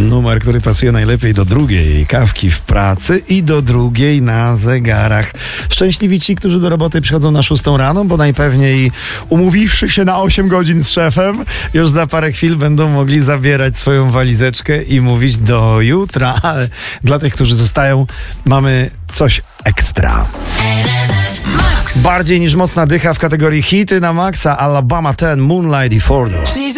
Numer, który pasuje najlepiej do drugiej kawki w pracy i do drugiej na zegarach. Szczęśliwi ci, którzy do roboty przychodzą na 6 rano, bo najpewniej umówiwszy się na 8 godzin z szefem, już za parę chwil będą mogli zabierać swoją walizeczkę i mówić do jutra. Ale dla tych, którzy zostają, mamy coś ekstra. Bardziej niż mocna dycha w kategorii hity na maksa. Alabama 10, Moonlight i Fordo.